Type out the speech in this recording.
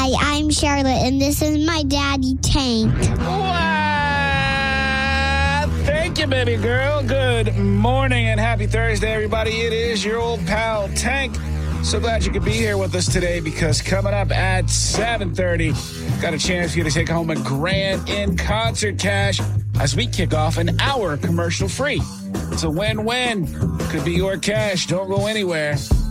Hi, I'm Charlotte, and this is my daddy, Tank. Wow. Thank you, baby girl. Good morning and happy Thursday, everybody. It is your old pal, Tank. So glad you could be here with us today because coming up at 7:30, got a chance for you to take home a grand in concert cash as we kick off an hour commercial free. It's a win-win. Could be your cash. Don't go anywhere.